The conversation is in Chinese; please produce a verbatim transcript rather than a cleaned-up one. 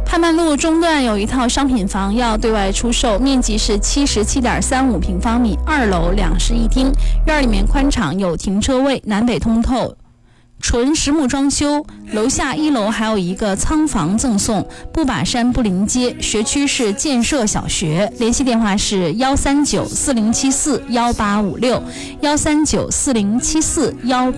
汉曼路中段有一套商品房要对外出售，面积是七十七点三五平方米，二楼两室一厅，院里面宽敞，有停车位，南北通透，纯实木装修，楼下一楼还有一个仓房赠送，不把山不临街，学区是建设小学。联系电话是幺三九四零七四幺八五六，幺三九四零七四幺八。